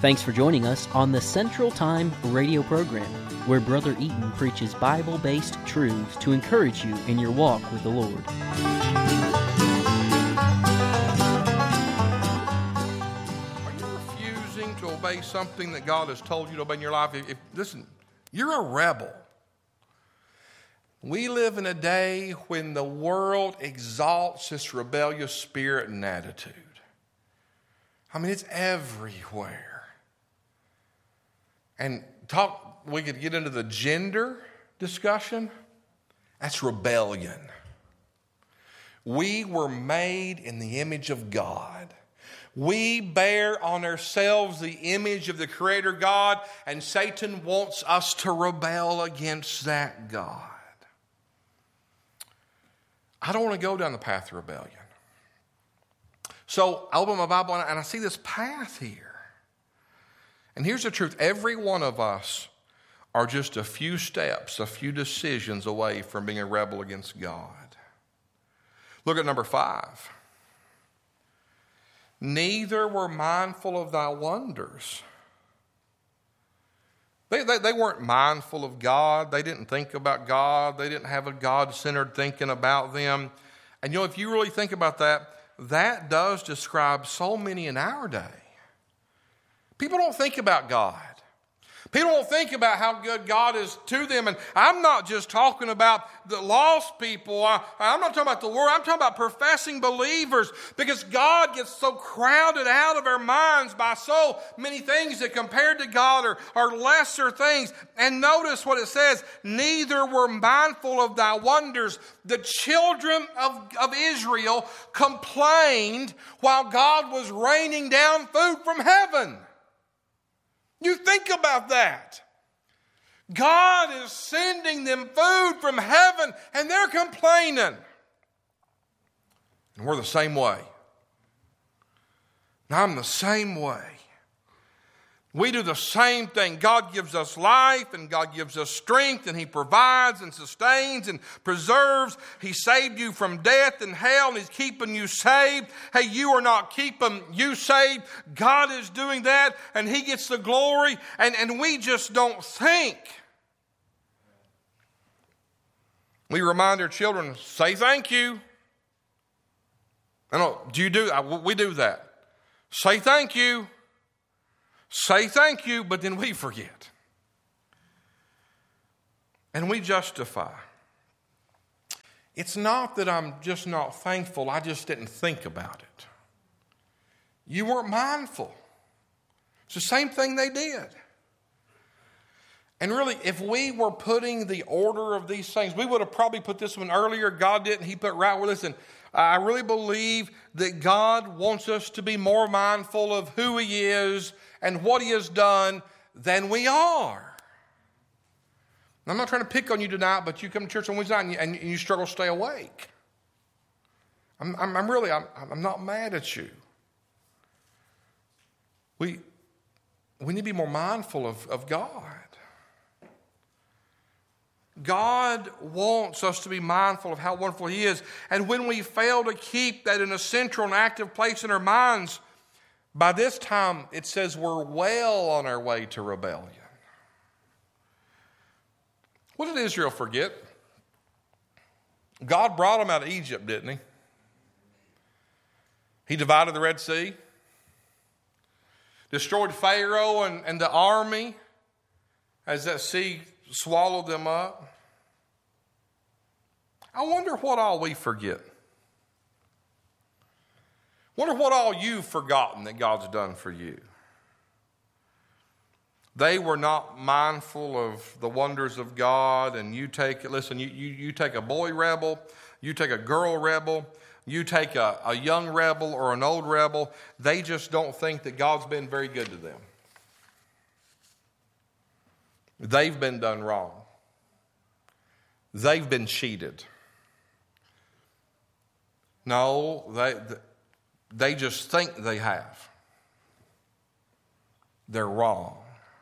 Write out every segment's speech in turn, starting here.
Thanks for joining us on the Central Time radio program, where Brother Eaton preaches Bible-based truths to encourage you in your walk with the Lord. Are you refusing to obey something that God has told you to obey in your life? Listen, you're a rebel. We live in a day when the world exalts this rebellious spirit and attitude. I mean, it's everywhere. And we could get into the gender discussion. That's rebellion. We were made in the image of God. We bear on ourselves the image of the Creator God, and Satan wants us to rebel against that God. I don't want to go down the path of rebellion. So I open my Bible and I see this path here. And here's the truth. Every one of us are just a few steps, a few decisions away from being a rebel against God. Look at number 5. Neither were mindful of thy wonders. They weren't mindful of God. They didn't think about God. They didn't have a God-centered thinking about them. And you know, if you really think about that, that does describe so many in our day. People don't think about God. People don't think about how good God is to them. And I'm not just talking about the lost people. I'm not talking about the world. I'm talking about professing believers, because God gets so crowded out of our minds by so many things that compared to God are lesser things. And notice what it says, neither were mindful of thy wonders. The children of Israel complained while God was raining down food from heaven. You think about that. God is sending them food from heaven and they're complaining. And we're the same way. And I'm the same way. We do the same thing. God gives us life and God gives us strength, and He provides and sustains and preserves. He saved you from death and hell, and He's keeping you saved. Hey, you are not keeping you saved. God is doing that, and He gets the glory, and we just don't think. We remind our children, say thank you. I know, we do that. Say thank you. Say thank you, but then we forget. And we justify. It's not that I'm just not thankful, I just didn't think about it. You weren't mindful. It's the same thing they did. And really, if we were putting the order of these things, we would have probably put this one earlier. God didn't. He put right where, listen, I really believe that God wants us to be more mindful of who He is and what He has done than we are. I'm not trying to pick on you tonight, but you come to church on Wednesday night and you struggle to stay awake. I'm not mad at you. We need to be more mindful of God. God wants us to be mindful of how wonderful He is. And when we fail to keep that in a central and active place in our minds, by this time it says we're well on our way to rebellion. What did Israel forget? God brought them out of Egypt, didn't He? He divided the Red Sea, destroyed Pharaoh and the army as that sea swallowed them up. I wonder what all we forget. Wonder what all you've forgotten that God's done for you. They were not mindful of the wonders of God, and you take a boy rebel, you take a girl rebel, you take a young rebel or an old rebel, they just don't think that God's been very good to them. They've been done wrong. They've been cheated. No, they just think they have. They're wrong.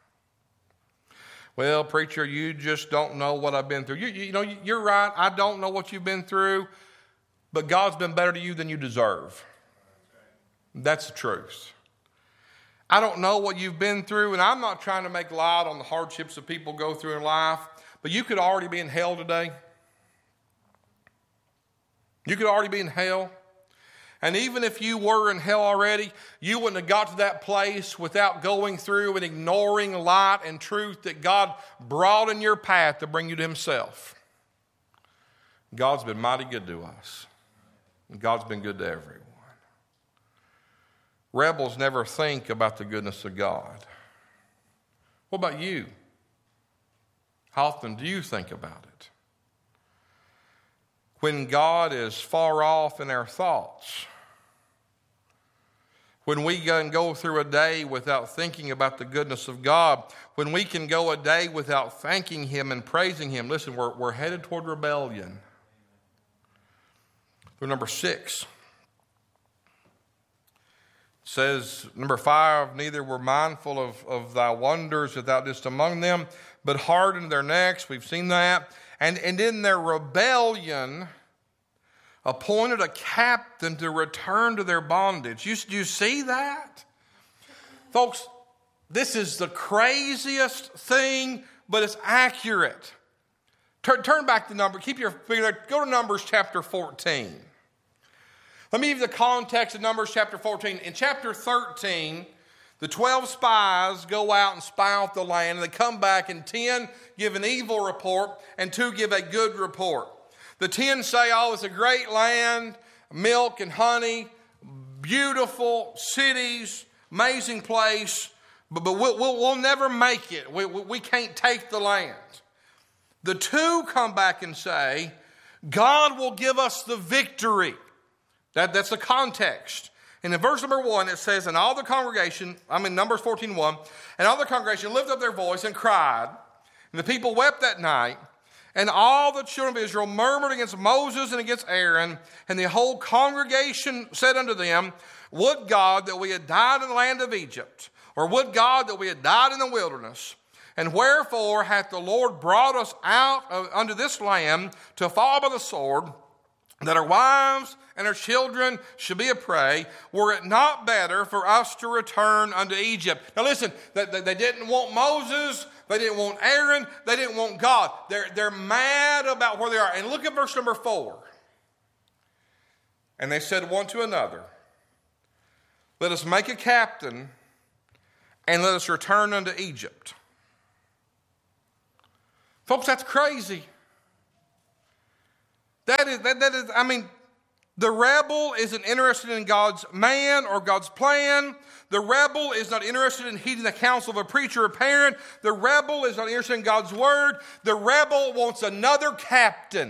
Well, preacher, you just don't know what I've been through. You're right. I don't know what you've been through, but God's been better to you than you deserve. That's the truth. I don't know what you've been through, and I'm not trying to make light on the hardships that people go through in life, but you could already be in hell today. You could already be in hell. And even if you were in hell already, you wouldn't have got to that place without going through and ignoring light and truth that God brought in your path to bring you to himself. God's been mighty good to us. God's been good to everyone. Rebels never think about the goodness of God. What about you? How often do you think about it? When God is far off in our thoughts, when we can go through a day without thinking about the goodness of God, when we can go a day without thanking him and praising him, listen, we're headed toward rebellion. Number 6 says, number 5, neither were mindful of thy wonders that thou didst among them, but hardened their necks. We've seen that. And in their rebellion, appointed a captain to return to their bondage. You see that? Folks, this is the craziest thing, but it's accurate. Turn back to Numbers. Keep your finger there. Go to Numbers chapter 14. Let me give you the context of Numbers chapter 14. In chapter 13, the 12 spies go out and spy out the land, and they come back, and 10 give an evil report, and 2 give a good report. The 10 say, oh, it's a great land, milk and honey, beautiful cities, amazing place, but we'll never make it. We can't take the land. The 2 come back and say, God will give us the victory. That's the context. And in verse number 1, it says, and all the congregation, Numbers 14:1, and all the congregation lifted up their voice and cried, and the people wept that night, and all the children of Israel murmured against Moses and against Aaron, and the whole congregation said unto them, would God that we had died in the land of Egypt, or would God that we had died in the wilderness? And wherefore hath the Lord brought us out unto this land to fall by the sword, that our wives and our children should be a prey? Were it not better for us to return unto Egypt? Now listen, they didn't want Moses, they didn't want Aaron, they didn't want God. They're mad about where they are. And look at verse number 4. And they said one to another, let us make a captain, and let us return unto Egypt. Folks, that's crazy. That is, the rebel isn't interested in God's man or God's plan. The rebel is not interested in heeding the counsel of a preacher or parent. The rebel is not interested in God's word. The rebel wants another captain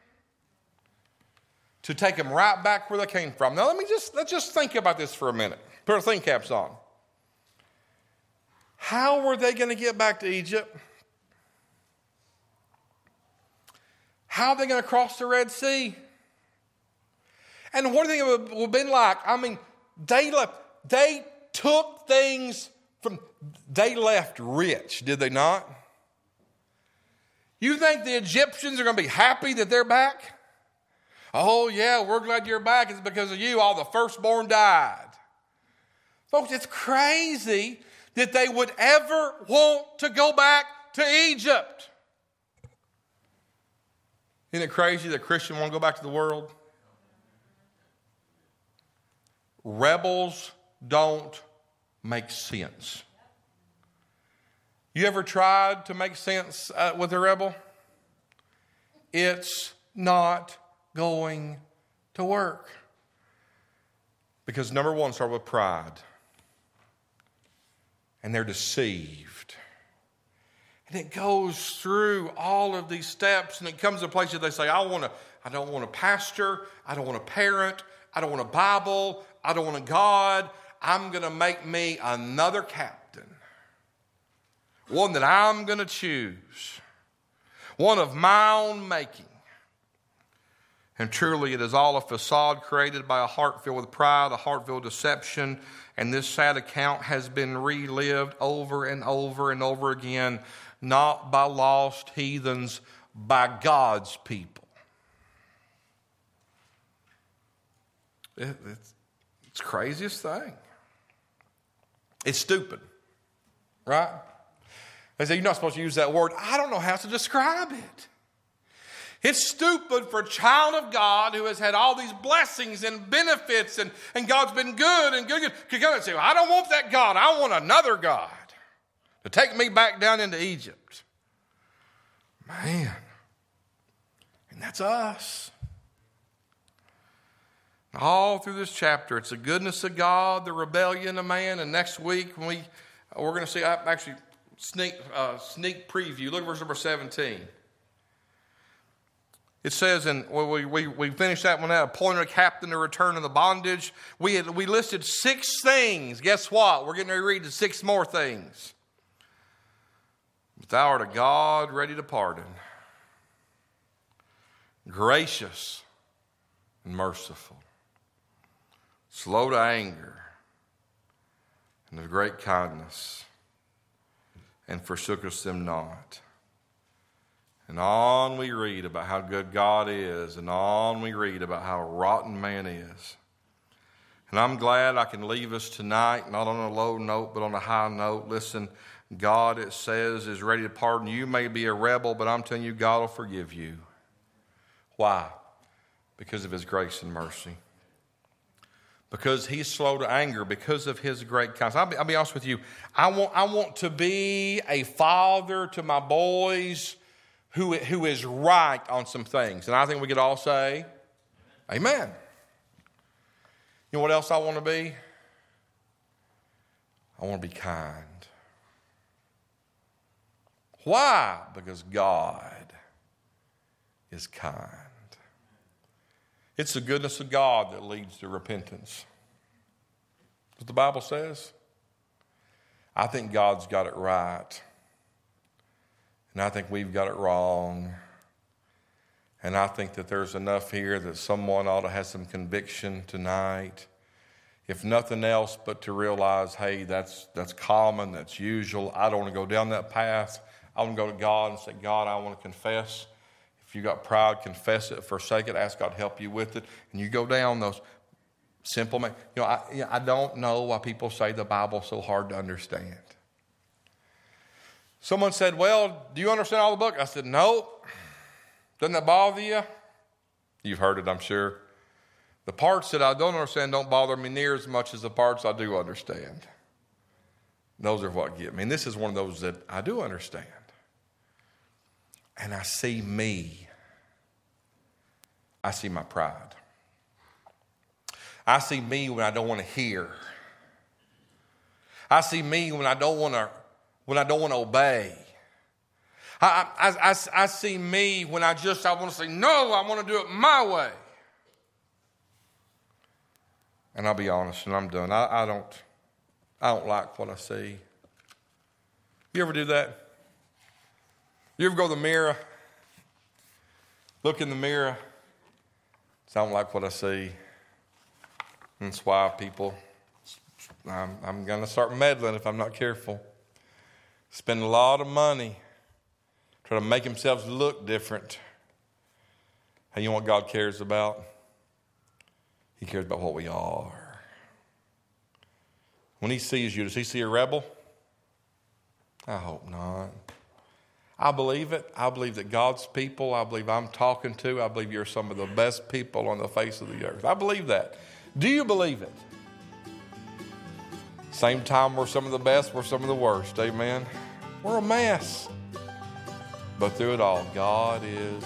to take them right back where they came from. Now let's just think about this for a minute. Put our think caps on. How were they going to get back to Egypt? How are they going to cross the Red Sea? And what do you think it would have been like? They took things they left rich, did they not? You think the Egyptians are going to be happy that they're back? Oh yeah, we're glad you're back. It's because of you, all the firstborn died. Folks, it's crazy that they would ever want to go back to Egypt. Isn't it crazy that Christians want to go back to the world? Rebels don't make sense. You ever tried to make sense with a rebel? It's not going to work. Because number 1, start with pride. And they're deceived. And it goes through all of these steps, and it comes to a place that they say, I don't want a pastor, I don't want a parent, I don't want a Bible, I don't want a God. I'm going to make me another captain. One that I'm going to choose. One of my own making. And truly it is all a facade created by a heart filled with pride, a heart filled with deception. And this sad account has been relived over and over and over again. Not by lost heathens, by God's people. It's the craziest thing. It's stupid, right? They say, you're not supposed to use that word. I don't know how to describe it. It's stupid for a child of God who has had all these blessings and benefits and God's been good and good. To go and say, well, I don't want that God. I want another God to take me back down into Egypt. Man. And that's us. All through this chapter, it's the goodness of God, the rebellion of man. And next week, we're going to see, actually, sneak preview. Look at verse number 17. It says, and we finished that one out, appointed a captain to return to the bondage. We listed 6 things. Guess what? We're getting ready to read the 6 more things. But thou art a God ready to pardon, gracious and merciful, slow to anger, and of great kindness, and forsookest them not. And on we read about how good God is, and on we read about how rotten man is. And I'm glad I can leave us tonight, not on a low note, but on a high note. Listen, God, it says, is ready to pardon. You may be a rebel, but I'm telling you, God will forgive you. Why? Because of his grace and mercy. Because he's slow to anger, because of his great kindness. I'll be honest with you. I want to be a father to my boys who is right on some things. And I think we could all say, amen. You know what else I want to be? I want to be kind. Why? Because God is kind. It's the goodness of God that leads to repentance. That's what the Bible says. I think God's got it right. And I think we've got it wrong. And I think that there's enough here that someone ought to have some conviction tonight. If nothing else but to realize, hey, that's common, that's usual. I don't want to go down that path. I want to go to God and say, God, I want to confess. If you got pride, confess it, forsake it, ask God to help you with it. And you go down those simple, I don't know why people say the Bible's so hard to understand. Someone said, well, do you understand all the book? I said, no. Doesn't that bother you? You've heard it, I'm sure. The parts that I don't understand don't bother me near as much as the parts I do understand. Those are what get me. And this is one of those that I do understand. And I see me. I see my pride. I see me when I don't want to hear. I see me when I don't want to obey. I see me when I want to say, no, I want to do it my way. And I'll be honest, and I'm done. I don't like what I see. You ever do that? You ever go to the mirror, look in the mirror, say, I don't like what I see. And that's why people, I'm going to start meddling if I'm not careful. Spend a lot of money, try to make themselves look different. And you know what God cares about? He cares about what we are. When he sees you, does he see a rebel? I hope not. I believe it. I believe that God's people, I believe I'm talking to, I believe you're some of the best people on the face of the earth. I believe that. Do you believe it? Same time we're some of the best, we're some of the worst. Amen. We're a mess. But through it all, God is.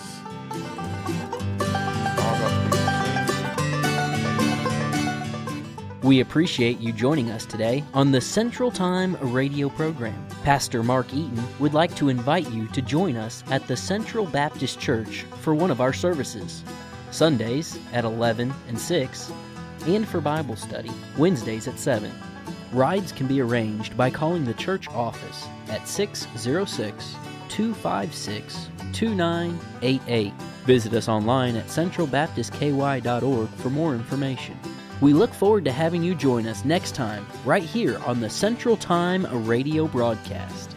We appreciate you joining us today on the Central Time radio program. Pastor Mark Eaton would like to invite you to join us at the Central Baptist Church for one of our services. Sundays at 11 and 6, and for Bible study, Wednesdays at 7. Rides can be arranged by calling the church office at 606-256-2988. Visit us online at centralbaptistky.org for more information. We look forward to having you join us next time, right here on the Central Time radio broadcast.